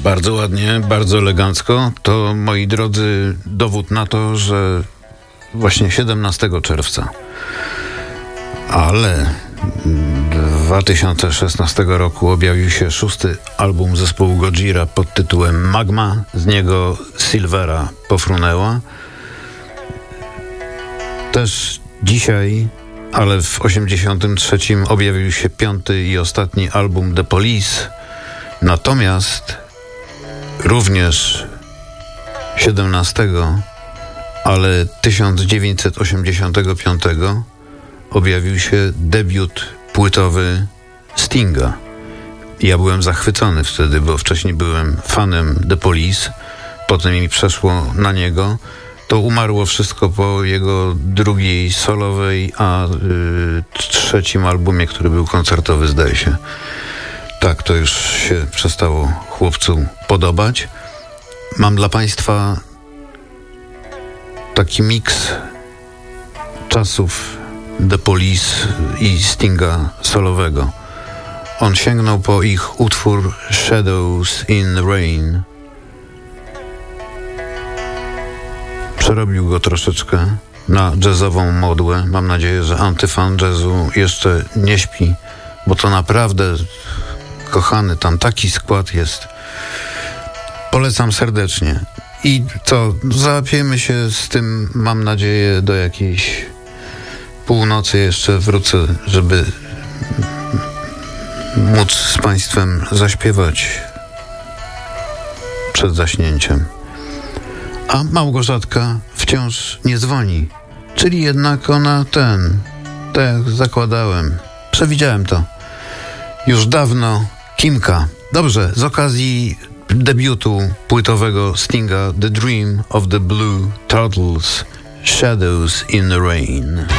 Bardzo ładnie, bardzo elegancko. To, moi drodzy, dowód na to, że właśnie 17 czerwca, ale 2016 roku objawił się 6. album zespołu Gojira pod tytułem Magma. Z niego Silvera pofrunęła. Też dzisiaj, ale w 83 objawił się 5. i ostatni album The Police. Natomiast również 17, ale 1985 objawił się debiut płytowy Stinga. Ja byłem zachwycony wtedy, bo wcześniej byłem fanem The Police, potem mi przeszło na niego. To umarło wszystko po jego drugiej solowej, a trzecim albumie, który był koncertowy, zdaje się. Tak, to już się przestało chłopcu podobać. Mam dla Państwa taki miks czasów The Police i Stinga solowego. On sięgnął po ich utwór Shadows in Rain. Przerobił go troszeczkę na jazzową modłę. Mam nadzieję, że antyfan jazzu jeszcze nie śpi, bo to naprawdę, kochany, tam taki skład jest. Polecam serdecznie. I co, załapiemy się z tym, mam nadzieję, do jakiejś północy jeszcze wrócę, żeby móc z Państwem zaśpiewać przed zaśnięciem. A Małgorzatka wciąż nie dzwoni, czyli jednak ona tak jak zakładałem, przewidziałem to już dawno. Kimka. Dobrze, z okazji debiutu płytowego Stinga, The Dream of the Blue Turtles, Shadows in the Rain.